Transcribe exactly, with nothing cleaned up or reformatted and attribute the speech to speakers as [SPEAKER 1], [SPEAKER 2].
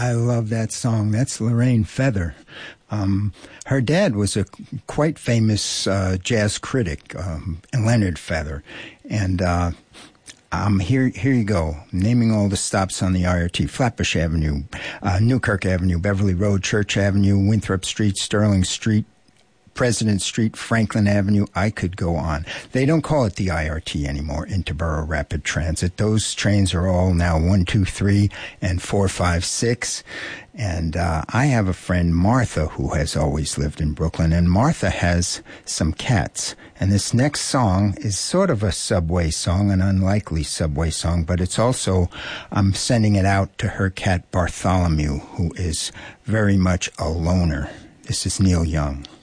[SPEAKER 1] I love that song. That's Lorraine Feather. Um, her dad was a quite famous uh, jazz critic, um, Leonard Feather. And uh, um, here here you go, naming all the stops on the I R T. Flatbush Avenue, uh, Newkirk Avenue, Beverly Road, Church Avenue, Winthrop Street, Sterling Street, President Street, Franklin Avenue. I could go on. They don't call it the I R T anymore, Interborough Rapid Transit. Those trains are all now one two three and four five six. And uh, I have a friend, Martha, who has always lived in Brooklyn. And Martha has some cats. And this next song is sort of a subway song, an unlikely subway song, but it's also, I'm sending it out to her cat, Bartholomew, who is very much a loner. This is Neil Young.